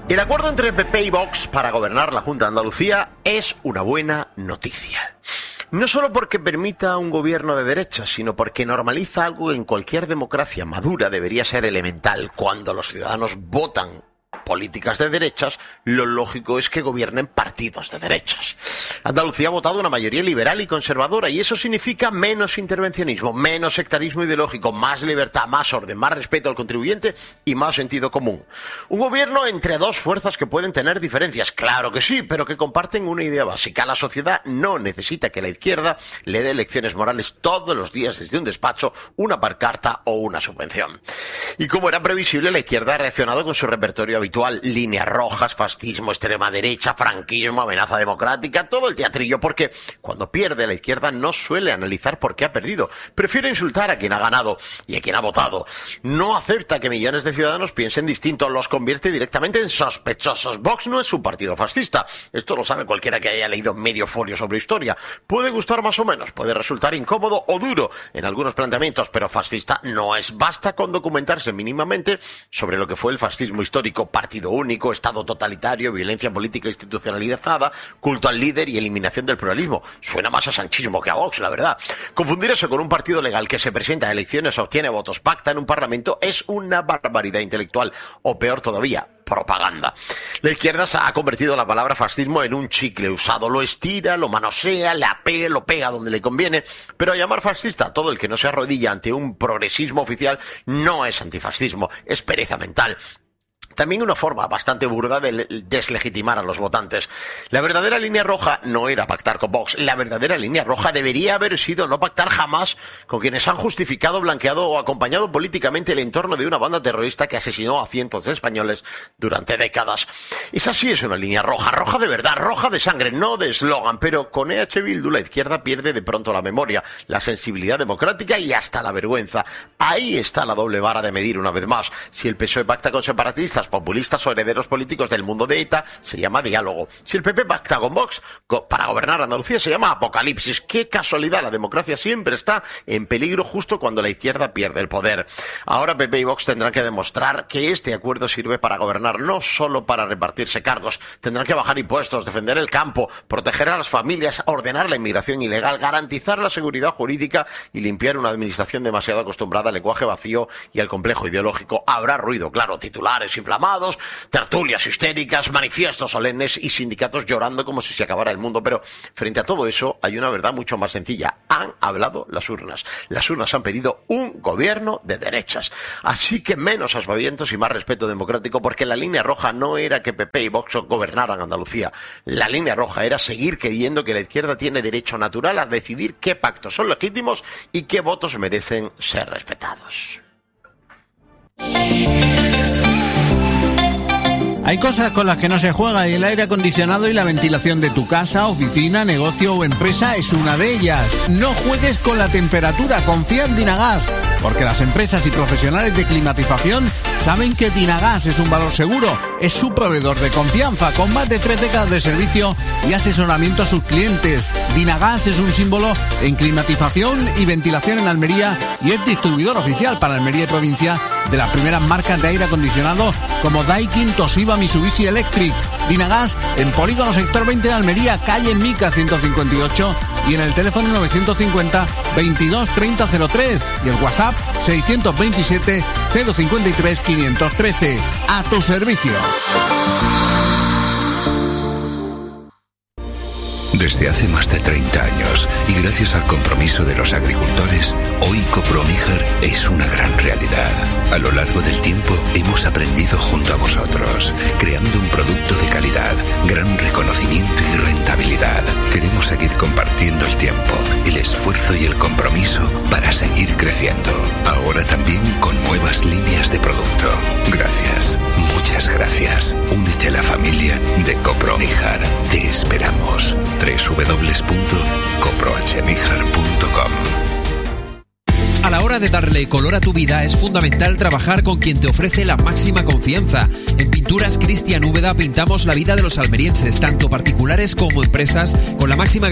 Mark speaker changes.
Speaker 1: El acuerdo entre PP y Vox para gobernar la Junta de Andalucía es una buena noticia. No solo porque permita un gobierno de derechas, sino porque normaliza algo que en cualquier democracia madura debería ser elemental. Cuando los ciudadanos votan políticas de derechas, lo lógico es que gobiernen partidos de derechas. Andalucía ha votado una mayoría liberal y conservadora, y eso significa menos intervencionismo, menos sectarismo ideológico, más libertad, más orden, más respeto al contribuyente y más sentido común. Un gobierno entre dos fuerzas que pueden tener diferencias, claro que sí, pero que comparten una idea básica. La sociedad no necesita que la izquierda le dé lecciones morales todos los días desde un despacho, una pancarta o una subvención. Y como era previsible, la izquierda ha reaccionado con su repertorio habitual: líneas rojas, fascismo, extrema derecha, franquismo, amenaza democrática, todo el teatrillo, porque cuando pierde la izquierda no suele analizar por qué ha perdido, prefiere insultar a quien ha ganado y a quien ha votado. No acepta que millones de ciudadanos piensen distinto, los convierte directamente en sospechosos. Vox no es un partido fascista, esto lo sabe cualquiera que haya leído medio folio sobre historia. Puede gustar más o menos, puede resultar incómodo o duro en algunos planteamientos, pero fascista no es. Basta con documentarse mínimamente sobre lo que fue el fascismo histórico: partido único, estado totalitario, violencia política institucionalizada, culto al líder y eliminación del pluralismo. Suena más a sanchismo que a Vox, la verdad. Confundir eso con un partido legal que se presenta a elecciones, obtiene votos, pacta en un parlamento, es una barbaridad intelectual, o peor todavía, propaganda. La izquierda se ha convertido la palabra fascismo en un chicle usado, lo estira, lo manosea, lo pega donde le conviene, pero llamar fascista a todo el que no se arrodilla ante un progresismo oficial no es antifascismo, es pereza mental. También una forma bastante burda de deslegitimar a los votantes. La verdadera línea roja no era pactar con Vox. La verdadera línea roja debería haber sido no pactar jamás con quienes han justificado, blanqueado o acompañado políticamente el entorno de una banda terrorista que asesinó a cientos de españoles durante décadas. Esa sí es una línea roja, roja de verdad, roja de sangre, no de eslogan. Pero con EH Bildu la izquierda pierde de pronto la memoria, la sensibilidad democrática y hasta la vergüenza. Ahí está la doble vara de medir una vez más. Si el PSOE pacta con separatistas, populistas o herederos políticos del mundo de ETA, se llama diálogo. Si el PP pacta con Vox para gobernar Andalucía, se llama apocalipsis. ¡Qué casualidad! La democracia siempre está en peligro justo cuando la izquierda pierde el poder. Ahora PP y Vox tendrán que demostrar que este acuerdo sirve para gobernar, no solo para repartirse cargos. Tendrán que bajar impuestos, defender el campo, proteger a las familias, ordenar la inmigración ilegal, garantizar la seguridad jurídica y limpiar una administración demasiado acostumbrada al lenguaje vacío y al complejo ideológico. Habrá ruido, claro, titulares inflamados, tertulias histéricas, manifiestos solemnes y sindicatos llorando como si se acabara el mundo. Pero frente a todo eso hay una verdad mucho más sencilla. Han hablado las urnas. Las urnas han pedido un gobierno de derechas. Así que menos aspavientos y más respeto democrático, porque la línea roja no era que PP y Vox gobernaran Andalucía. La línea roja era seguir creyendo que la izquierda tiene derecho natural a decidir qué pactos son legítimos y qué votos merecen ser respetados.
Speaker 2: Hay cosas con las que no se juega y el aire acondicionado y la ventilación de tu casa, oficina, negocio o empresa es una de ellas. No juegues con la temperatura, confía en Dinagas, porque las empresas y profesionales de climatización saben que Dinagas es un valor seguro. Es su proveedor de confianza, con más de 3 décadas de servicio y asesoramiento a sus clientes. Dinagas es un símbolo en climatización y ventilación en Almería y es distribuidor oficial para Almería y provincia de las primeras marcas de aire acondicionado como Daikin, Toshiba, Mitsubishi Electric. Dinagas en Polígono Sector 20 de Almería, calle Mica 158 y en el teléfono 950 22 30 03 y el WhatsApp 627 053 513. A tu servicio.
Speaker 3: Desde hace más de 30 años y gracias al compromiso de los agricultores, hoy Coproníger es una gran realidad. A lo largo del tiempo hemos aprendido junto a vosotros, creando un producto de calidad, gran reconocimiento y rentabilidad. Queremos seguir compartiendo el tiempo, el esfuerzo y el compromiso para seguir creciendo. Ahora también con nuevas líneas de producto. Gracias, muchas gracias. Únete a la familia de Coproníger. Te esperamos. www.coprohníger.com.
Speaker 4: A la hora de darle color a tu vida es fundamental trabajar con quien te ofrece la máxima confianza. En Pinturas Cristian Úbeda pintamos la vida de los almerienses, tanto particulares como empresas, con la máxima